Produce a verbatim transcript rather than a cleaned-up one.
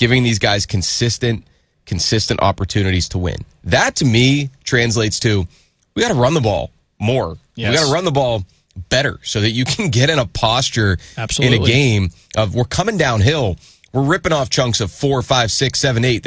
giving these guys consistent, consistent opportunities to win. That, to me, translates to we got to run the ball more. Yes. We got to run the ball better so that you can get in a posture Absolutely. in a game of we're coming downhill. We're ripping off chunks of four, five, six, seven, eight.